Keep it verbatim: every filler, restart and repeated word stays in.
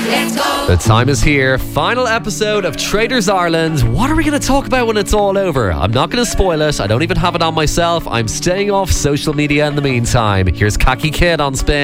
The time is here. Final episode of Traders Ireland. What are we going to talk about when it's all over? I'm not going to spoil it. I don't even have it on myself. I'm staying off social media in the meantime. Here's Khaki Kid on Spin.